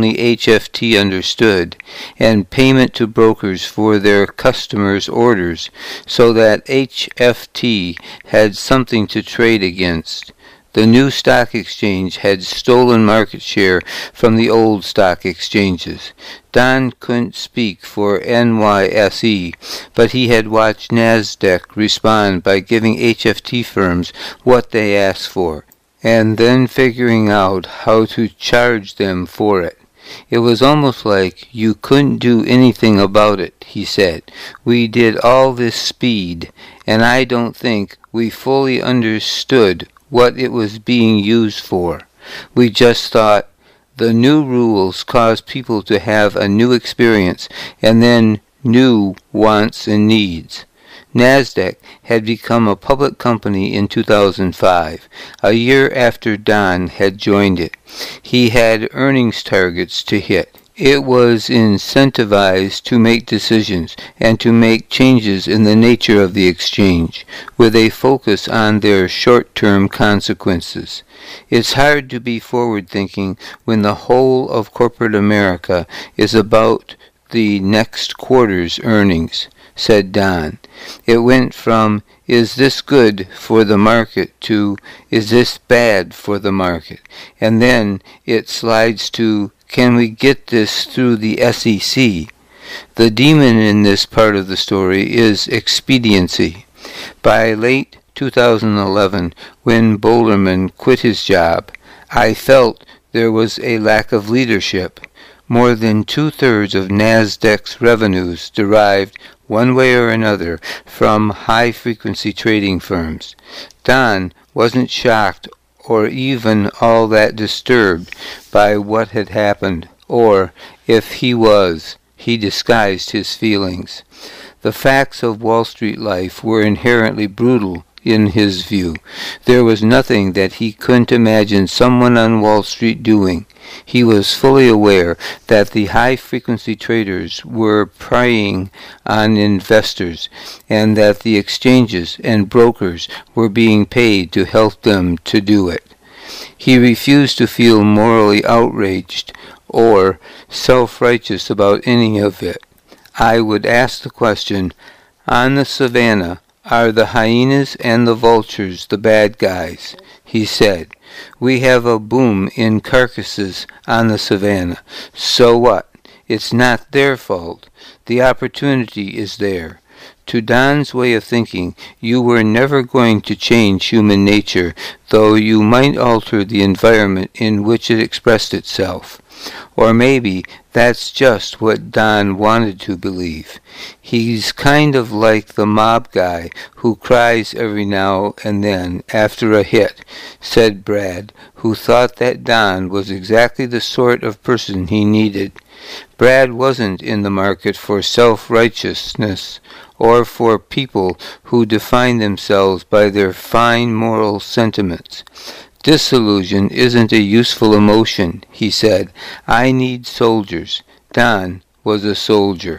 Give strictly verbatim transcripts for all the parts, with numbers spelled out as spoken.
only H F T understood, and payment to brokers for their customers' orders, so that H F T had something to trade against. The new stock exchange had stolen market share from the old stock exchanges. Don couldn't speak for N Y S E, but he had watched NASDAQ respond by giving H F T firms what they asked for, and then figuring out how to charge them for it. It was almost like you couldn't do anything about it, he said. We did all this speed, and I don't think we fully understood what it was being used for. We just thought the new rules caused people to have a new experience and then new wants and needs. NASDAQ had become a public company in two thousand five, a year after Don had joined it. He had earnings targets to hit. It was incentivized to make decisions and to make changes in the nature of the exchange, with a focus on their short-term consequences. It's hard to be forward-thinking when the whole of corporate America is about the next quarter's earnings, said Don. It went from, is this good for the market, to, is this bad for the market? And then it slides to, can we get this through the S E C? The demon in this part of the story is expediency. By late two thousand eleven, when Bolerman quit his job, I felt there was a lack of leadership. More than two-thirds of NASDAQ's revenues derived, one way or another, from high-frequency trading firms. Don wasn't shocked or even all that disturbed by what had happened, or, if he was, he disguised his feelings. The facts of Wall Street life were inherently brutal in his view. There was nothing that he couldn't imagine someone on Wall Street doing. He was fully aware that the high-frequency traders were preying on investors, and that the exchanges and brokers were being paid to help them to do it. He refused to feel morally outraged or self-righteous about any of it. I would ask the question, on the savannah, are the hyenas and the vultures the bad guys? He said, we have a boom in carcasses on the savannah. So what? It's not their fault. The opportunity is there. To Don's way of thinking, you were never going to change human nature, though you might alter the environment in which it expressed itself. Or maybe that's just what Don wanted to believe. He's kind of like the mob guy who cries every now and then after a hit, said Brad, who thought that Don was exactly the sort of person he needed. Brad wasn't in the market for self-righteousness or for people who define themselves by their fine moral sentiments. Disillusion isn't a useful emotion, he said. I need soldiers. Don was a soldier.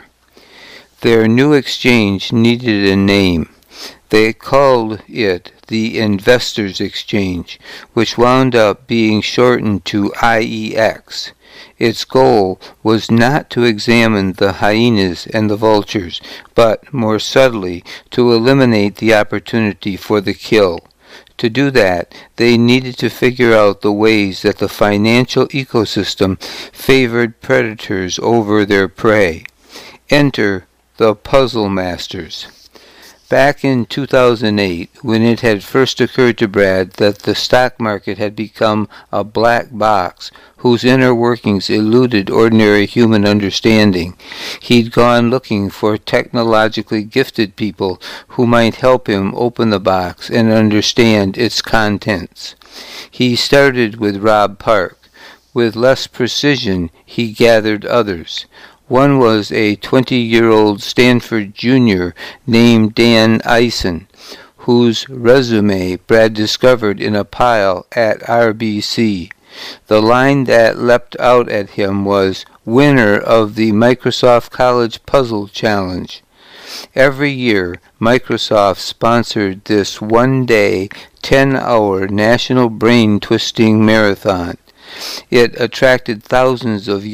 Their new exchange needed a name. They called it the Investors Exchange, which wound up being shortened to I E X. Its goal was not to examine the hyenas and the vultures, but, more subtly, to eliminate the opportunity for the kill. To do that, they needed to figure out the ways that the financial ecosystem favored predators over their prey. Enter the Puzzle Masters. Back in two thousand eight, when it had first occurred to Brad that the stock market had become a black box whose inner workings eluded ordinary human understanding, he'd gone looking for technologically gifted people who might help him open the box and understand its contents. He started with Rob Park. With less precision, he gathered others. One was a twenty-year-old Stanford junior named Dan Eisen, whose resume Brad discovered in a pile at R B C. The line that leapt out at him was, winner of the Microsoft College Puzzle Challenge. Every year, Microsoft sponsored this one-day, ten-hour national brain-twisting marathon. It attracted thousands of